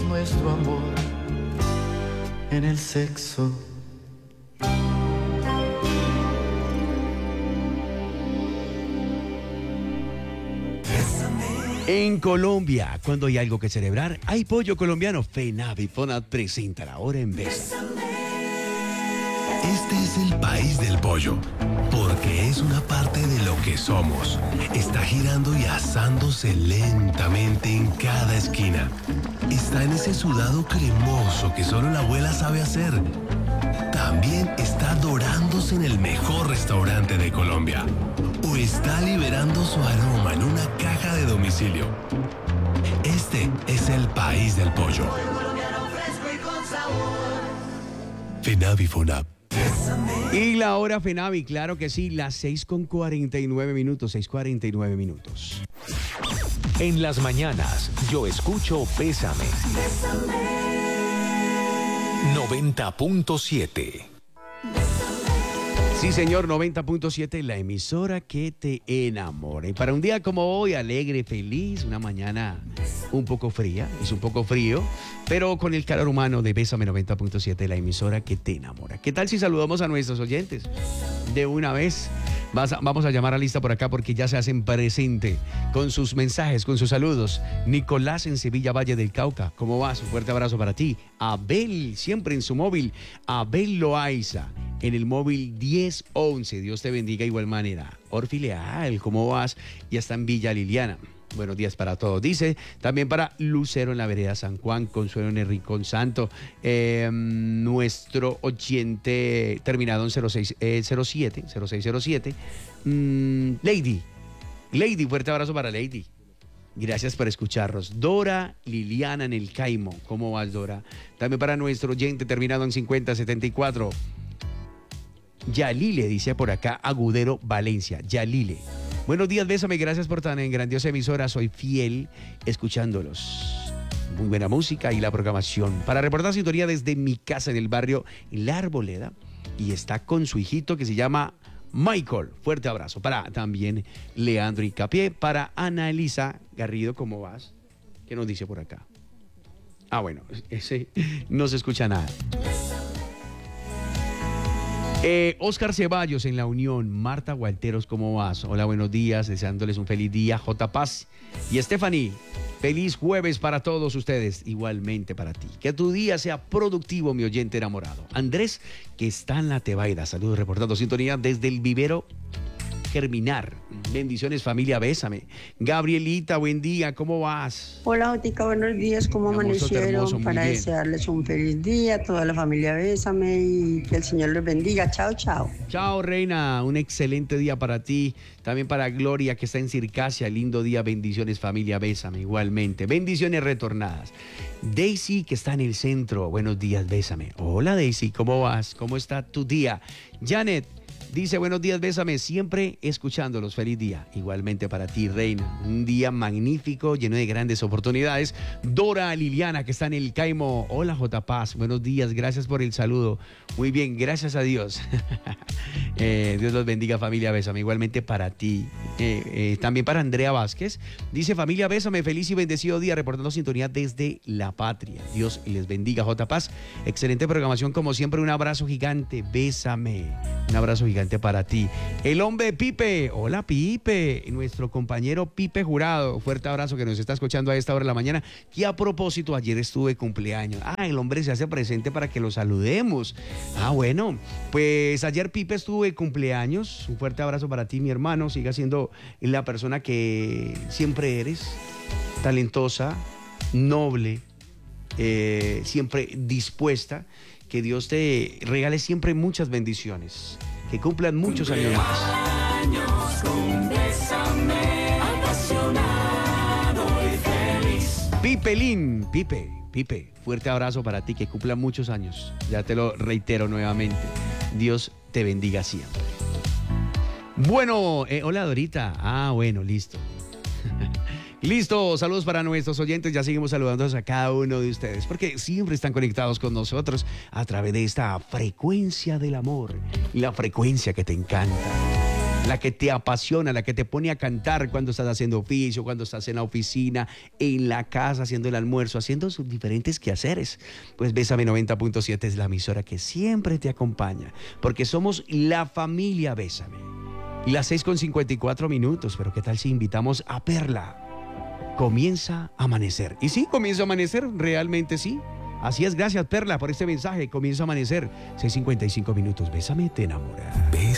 nuestro amor en el sexo. En Colombia, cuando hay algo que celebrar, hay pollo colombiano. FENAVI FONAD presenta la hora en Bésame. Este es el país del pollo, porque es una parte de lo que somos. Está girando y asándose lentamente en cada esquina. Está en ese sudado cremoso que solo la abuela sabe hacer. También está dorándose en el mejor restaurante de Colombia. O está liberando su aroma en una caja de domicilio. Este es el país del pollo. FENAVI FONAP. Y la hora FENAVI, claro que sí, las 6:49 minutos, 6:49 minutos. En las mañanas, yo escucho Bésame. 90.7. Sí, señor, 90.7, la emisora que te enamora. Y para un día como hoy, alegre, feliz, una mañana un poco fría, es un poco frío, pero con el calor humano de Bésame 90.7, la emisora que te enamora. ¿Qué tal si saludamos a nuestros oyentes? De una vez, vamos a llamar a lista por acá porque ya se hacen presente con sus mensajes, con sus saludos. Nicolás en Sevilla, Valle del Cauca, ¿cómo vas? Un fuerte abrazo para ti. Abel, siempre en su móvil, Abel Loaiza. En el móvil 1011, Dios te bendiga igual manera. Orfi Leal, ¿cómo vas? Ya está en Villa Liliana. Buenos días para todos. Dice, también para Lucero en la vereda San Juan, Consuelo en el Rincón Santo, nuestro oyente terminado en 0607. Lady, fuerte abrazo para Lady. Gracias por escucharnos. Dora Liliana en el Caimo, ¿cómo vas, Dora? También para nuestro oyente terminado en 5074. Yalile, dice por acá, Agudero, Valencia. Yalile. Buenos días, Bésame, gracias por tan grandiosa emisora. Soy fiel escuchándolos. Muy buena música y la programación. Para reportar sintonía desde mi casa en el barrio La Arboleda. Y está con su hijito que se llama Michael. Fuerte abrazo. Para también Leandro Icapié. Para Ana Elisa Garrido, ¿cómo vas? ¿Qué nos dice por acá? Ah, bueno, ese no se escucha nada. Oscar Ceballos en La Unión, Marta Gualteros, ¿cómo vas? Hola, buenos días, deseándoles un feliz día, J. Paz y Stephanie, feliz jueves para todos ustedes, igualmente para ti. Que tu día sea productivo, mi oyente enamorado. Andrés, que está en la Tebaida, saludos reportando sintonía desde el vivero Germinar. Bendiciones, familia, Bésame. Gabrielita, buen día, ¿cómo vas? Hola, Otica, buenos días, ¿cómo amanecieron? Hermoso, para bien. Desearles un feliz día a toda la familia Bésame y que el Señor les bendiga. Chao, chao. Chao, reina, un excelente día para ti. También para Gloria, que está en Circasia. Lindo día, bendiciones, familia, Bésame, igualmente. Bendiciones retornadas. Daisy, que está en el centro. Buenos días, Bésame. Hola, Daisy, ¿cómo vas? ¿Cómo está tu día? Janet dice, buenos días, Bésame, siempre escuchándolos, feliz día. Igualmente para ti, reina, un día magnífico, lleno de grandes oportunidades. Dora Liliana, que está en el Caimo. Hola, J. Paz, buenos días, gracias por el saludo. Muy bien, gracias a Dios. Dios los bendiga, familia Bésame, igualmente para ti. También para Andrea Vázquez, dice, familia Bésame, feliz y bendecido día, reportando sintonía desde La Patria. Dios les bendiga, J. Paz. Excelente programación, como siempre, un abrazo gigante, Bésame. Un abrazo gigante para ti. El hombre Pipe, hola Pipe, nuestro compañero Pipe Jurado, fuerte abrazo que nos está escuchando a esta hora de la mañana, que a propósito ayer estuve cumpleaños. El hombre se hace presente para que lo saludemos. Bueno, pues ayer Pipe estuvo de cumpleaños, un fuerte abrazo para ti, mi hermano, siga siendo la persona que siempre eres, talentosa, noble, siempre dispuesta. Que Dios te regale siempre muchas bendiciones. Que cumplan muchos años más. Pipelín, Pipe, fuerte abrazo para ti. Que cumplan muchos años. Ya te lo reitero nuevamente. Dios te bendiga siempre. Bueno, hola Dorita. Bueno, listo. Listo, saludos para nuestros oyentes, ya seguimos saludándonos a cada uno de ustedes, porque siempre están conectados con nosotros a través de esta frecuencia del amor, la frecuencia que te encanta. la que te apasiona, la que te pone a cantar cuando estás haciendo oficio, cuando estás en la oficina, en la casa, haciendo el almuerzo, haciendo sus diferentes quehaceres. Pues Bésame 90.7 es la emisora que siempre te acompaña, porque somos la familia Bésame. Las 6:54, pero ¿qué tal si invitamos a Perla? Comienza a amanecer. Y sí, comienza a amanecer, realmente sí. Así es, gracias Perla por este mensaje. Comienza a amanecer. 6:55, Bésame, te enamora. Bésame.